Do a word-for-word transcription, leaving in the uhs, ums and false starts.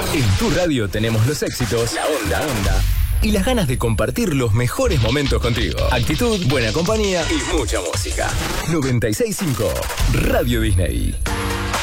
En tu radio tenemos los éxitos, la onda, onda y las ganas de compartir los mejores momentos contigo. Actitud, buena compañía y mucha música. noventa y seis punto cinco Radio Disney.